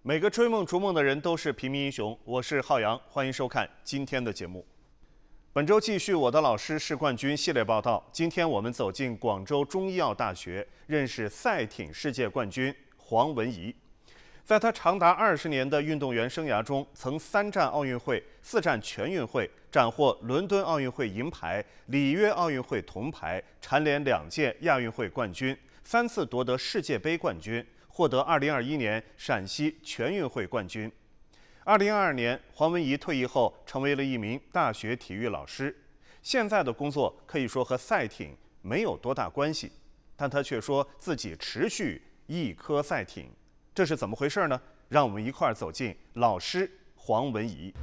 每个追梦逐梦的人都是平民英雄，我是浩洋，欢迎收看今天的节目。本周继续我的老师是冠军系列报道，今天我们走进广州中医药大学，认识赛艇世界冠军黄文怡。在他长达20年的运动员生涯中，曾3战奥运会、4战全运会，斩获伦敦奥运会银牌、里约奥运会铜牌，蝉联2届亚运会冠军，3次夺得世界杯冠军，获得2021年陕西全运会冠军。2022年，黄文怡退役后成为了一名大学体育老师，现在的工作可以说和赛艇没有多大关系，但他却说自己持续一颗赛艇，这是怎么回事呢？让我们一块儿走进老师黄文怡。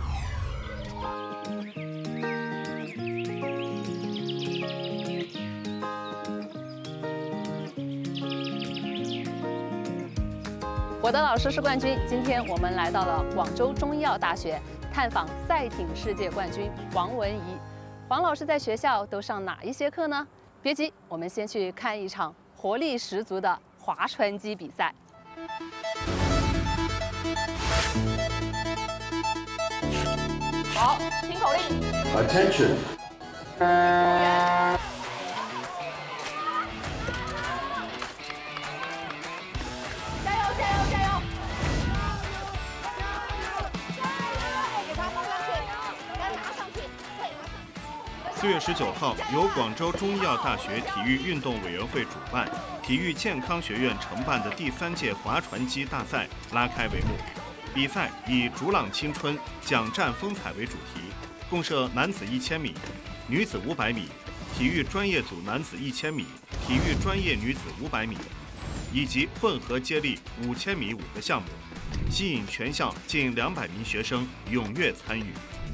我的老师是冠军。今天我们来到了广州中医药大学，探访赛艇世界冠军黄文怡。黄老师在学校都上哪一些课呢？别急，我们先去看一场活力十足的划船机比赛。好，听口令。 Attention. 4月19号，由广州中医药大学体育运动委员会主办、体育健康学院承办的第3届划船机大赛拉开帷幕。比赛以“逐浪青春，奖战风采”为主题，共设男子1000米、女子500米、体育专业组男子1000米、体育专业女子500米，以及混合接力5000米5个项目，吸引全校近200名学生踊跃参与。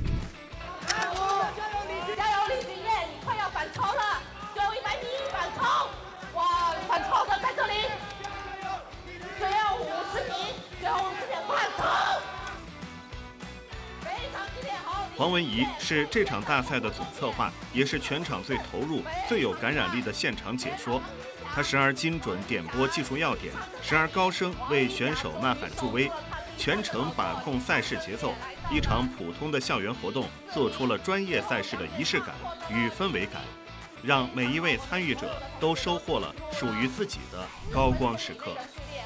黄文怡是这场大赛的总策划，也是全场最投入、最有感染力的现场解说。他时而精准点拨技术要点，时而高声为选手呐喊助威，全程把控赛事节奏。一场普通的校园活动，做出了专业赛事的仪式感与氛围感，让每一位参与者都收获了属于自己的高光时刻。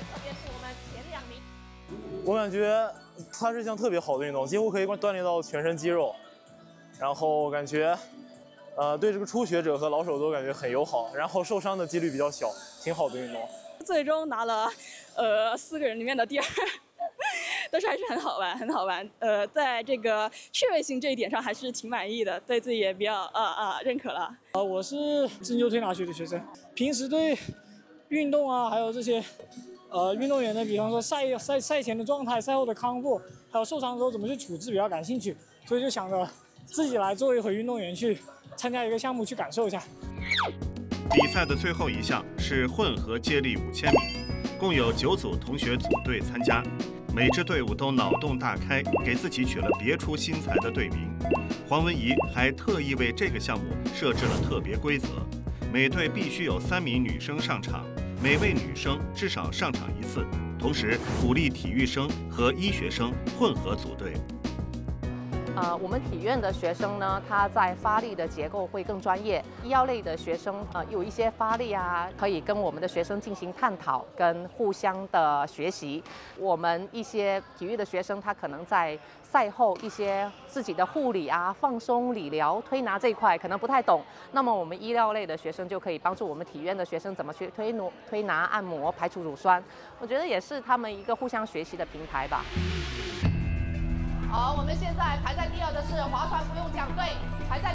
我感觉它是一项特别好的运动，几乎可以锻炼到全身肌肉，然后感觉，对这个初学者和老手都感觉很友好，然后受伤的几率比较小，挺好的运动。 最终拿了4个人里面的第2，但是还是很好玩，很好玩。在这个趣味性这一点上还是挺满意的，对自己也比较认可了。 我是针灸推拿学的学生，平时对运动啊，还有这些。运动员的，比方说赛前的状态、赛后的康复，还有受伤之后怎么去处置比较感兴趣，所以就想着自己来做一回运动员，去参加一个项目，去感受一下。 比赛的最后一项是混合接力5000米，共有9组同学组队参加，每支队伍都脑洞大开，给自己取了别出心裁的队名。黄文怡还特意为这个项目设置了特别规则，每队必须有3名女生上场。每位女生至少上场1次，同时鼓励体育生和医学生混合组队。 我们体院的学生呢，他在发力的结构会更专业。医药类的学生，有一些发力啊，可以跟我们的学生进行探讨，跟互相的学习。我们一些体育的学生，他可能在赛后一些自己的护理啊、放松、理疗、推拿这一块可能不太懂，那么我们医疗类的学生就可以帮助我们体院的学生怎么去推拿、按摩、排除乳酸。我觉得也是他们一个互相学习的平台吧。 好，我们现在排在第2的是划船不用桨队，排在